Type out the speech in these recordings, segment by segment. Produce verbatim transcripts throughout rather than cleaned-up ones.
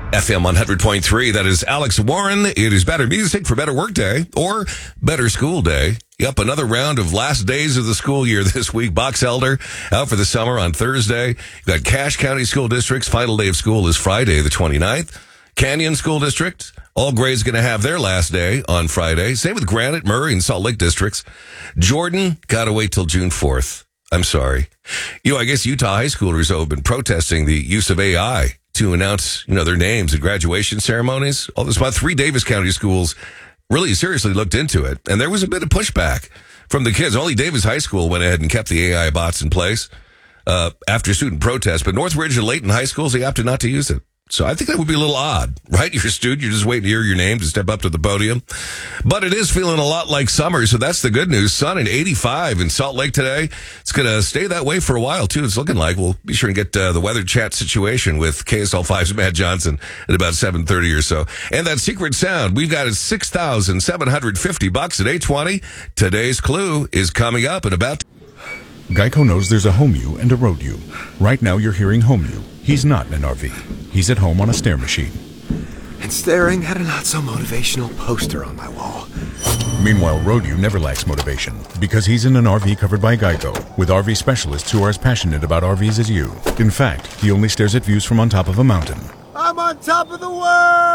F M one hundred point three, that is Alex Warren. It is better music for better work day or better school day. Yep, another round of last days of the school year this week. Box Elder out for the summer on Thursday. You've got Cache County School District's final day of school is Friday the twenty-ninth. Canyon School District, all grades going to have their last day on Friday. Same with Granite, Murray, and Salt Lake districts. Jordan, got to wait till June fourth. I'm sorry. You know, I guess Utah high schoolers have been protesting the use of A I to announce, you know, their names at graduation ceremonies. All this about three Davis County schools really seriously looked into it. And there was a bit of pushback from the kids. Only Davis High School went ahead and kept the A I bots in place uh, after student protests. But Northridge and Layton high schools, they opted not to use it. So I think that would be a little odd, right? You're a student, you're just waiting to hear your name to step up to the podium. But it is feeling a lot like summer, so that's the good news. Sun and eighty-five in Salt Lake today. It's going to stay that way for a while, too. It's looking like. We'll be sure and get uh, the weather chat situation with K S L five's Matt Johnson at about seven thirty or so. And that secret sound, we've got it six thousand seven hundred fifty bucks at eight twenty. Today's clue is coming up in about... Geico knows there's a home you and a road you. Right now you're hearing home you. He's not in an R V. He's at home on a stair machine. And staring at a not-so-motivational poster on my wall. Meanwhile, road you never lacks motivation because he's in an R V covered by Geico with R V specialists who are as passionate about R Vs as you. In fact, he only stares at views from on top of a mountain. I'm on top of the world!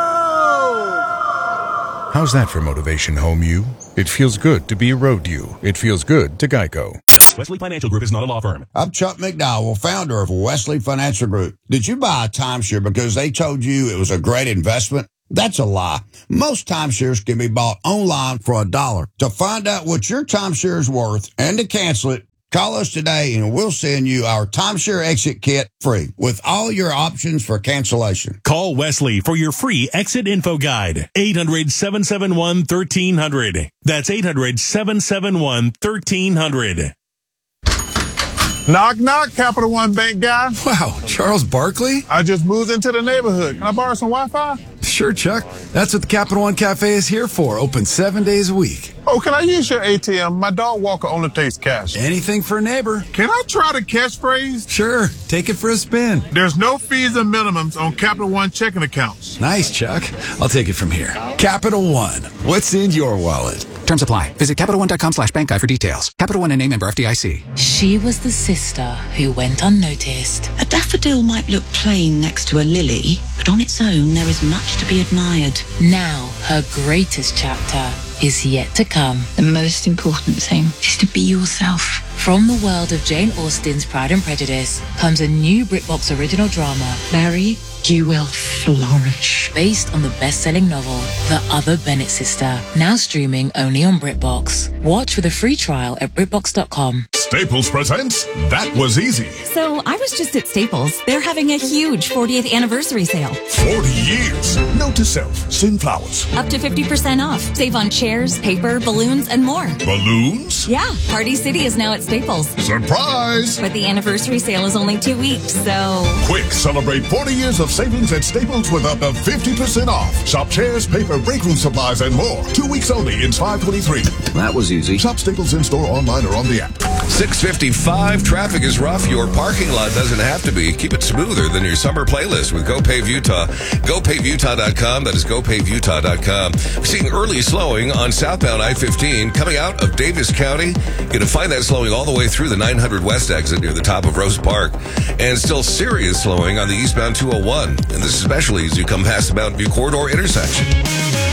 How's that for motivation, home you? It feels good to be a road you. It feels good to Geico. Wesley Financial Group is not a law firm. I'm Chuck McDowell, founder of Wesley Financial Group. Did you buy a timeshare because they told you it was a great investment? That's a lie. Most timeshares can be bought online for a dollar. To find out what your timeshare is worth and to cancel it, call us today and we'll send you our timeshare exit kit free with all your options for cancellation. Call Wesley for your free exit info guide. eight hundred, seven seven one, one three zero zero. That's eight hundred, seven seven one, one three zero zero. Knock, knock, Capital One Bank guy. Wow, Charles Barkley? I just moved into the neighborhood. Can I borrow some Wi-Fi? Sure, Chuck. That's what the Capital One Cafe is here for. Open seven days a week. Oh, can I use your A T M? My dog walker only takes cash. Anything for a neighbor. Can I try the catchphrase? Sure. Take it for a spin. There's no fees and minimums on Capital One checking accounts. Nice, Chuck. I'll take it from here. Capital One. What's in your wallet? Terms apply. Visit Capital One dot com slash bank guide for details. Capital One and name member F D I C. She was the sister who went unnoticed. A daffodil might look plain next to a lily, but on its own there is much to be admired. Now her greatest chapter is yet to come. The most important thing is to be yourself. From the world of Jane Austen's Pride and Prejudice comes a new BritBox original drama, Mary, you will flourish. Based on the best-selling novel, The Other Bennett Sister, now streaming only on BritBox. Watch with a free trial at BritBox dot com. Staples presents That Was Easy. So I was just at Staples. They're having a huge fortieth anniversary sale. forty years. Note to self, send flowers. Up to fifty percent off. Save on chairs, paper, balloons, and more. Balloons? Yeah, Party City is now at Staples. Surprise! But the anniversary sale is only two weeks, so... Quick, celebrate forty years of savings at Staples with up to fifty percent off. Shop chairs, paper, break room supplies, and more. Two weeks only in five twenty-three. That was easy. Shop Staples in-store, online, or on the app. six fifty-five, traffic is rough. Your parking lot doesn't have to be. Keep it smoother than your summer playlist with GoPave Utah. Go Pave Utah dot com. That is Go Pave Utah dot com. We're seeing early slowing on southbound I fifteen coming out of Davis County. You're going to find that slowing all the way through the nine hundred West exit near the top of Rose Park. And still serious slowing on the eastbound two oh one. And this especially as you come past the Mountain View Corridor intersection.